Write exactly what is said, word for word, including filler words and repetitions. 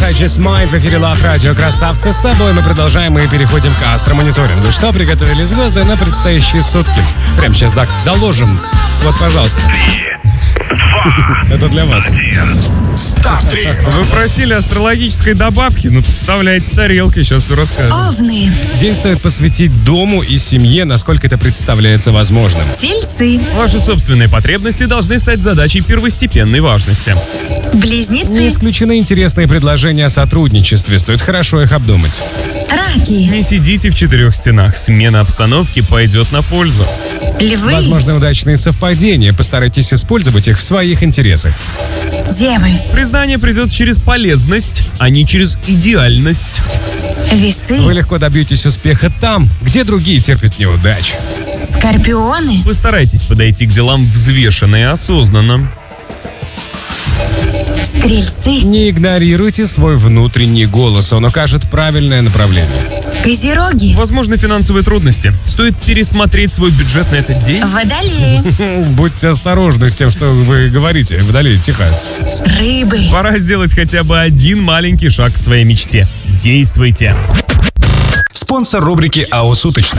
Just Mine в эфире Love Radio. Красавцы, с тобой мы продолжаем и переходим к астромониторингу. Что приготовили звезды на предстоящие сутки? Прямо сейчас, так, доложим. Вот, пожалуйста. Это для вас. Вы просили астрологической добавки, ну, представляете, тарелка, сейчас все расскажу. Овны. День стоит посвятить дому и семье, насколько это представляется возможным. Тельцы. Ваши собственные потребности должны стать задачей первостепенной важности. Не Близнецы. исключены интересные предложения о сотрудничестве, стоит хорошо их обдумать. Раки. Не сидите в четырех стенах, смена обстановки пойдет на пользу. Львы. Возможны удачные совпадения, постарайтесь использовать их в своих интересах. Девы. Признание придет через полезность, а не через идеальность. Весы. Вы легко добьетесь успеха там, где другие терпят неудачу. Скорпионы. Постарайтесь подойти к делам взвешенно и осознанно. Стрельцы. Не игнорируйте свой внутренний голос, он укажет правильное направление. Козероги. Возможны финансовые трудности. Стоит пересмотреть свой бюджет на этот день. Водолеи. Будьте осторожны с тем, что вы говорите. Вдали, тихо. Рыбы. Пора сделать хотя бы один маленький шаг к своей мечте. Действуйте. Спонсор рубрики «АО Суточно».